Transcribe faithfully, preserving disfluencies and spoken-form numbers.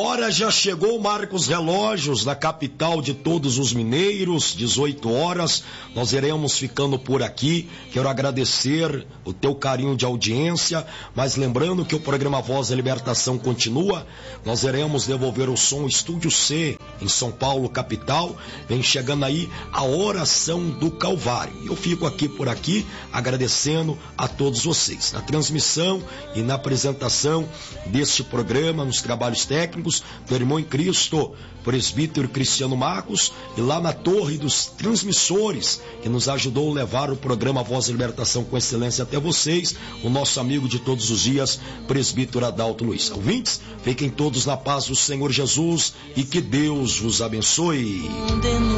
hora já chegou, Marcos Relógios, da capital de todos os mineiros, dezoito horas. Nós iremos ficando por aqui. Quero agradecer o teu carinho de audiência, mas lembrando que o programa Voz da Libertação continua. Nós iremos devolver o som Estúdio C, em São Paulo, capital. Vem chegando aí a oração do Calvário. Eu fico aqui por aqui, agradecendo a todos vocês. Na transmissão e na apresentação deste programa, nos trabalhos técnicos, do irmão em Cristo, presbítero Cristiano Marcos, e lá na torre dos transmissores, que nos ajudou a levar o programa Voz da Libertação com excelência até vocês, o nosso amigo de todos os dias, presbítero Adalto Luiz. Ouvintes, fiquem todos na paz do Senhor Jesus e que Deus vos abençoe.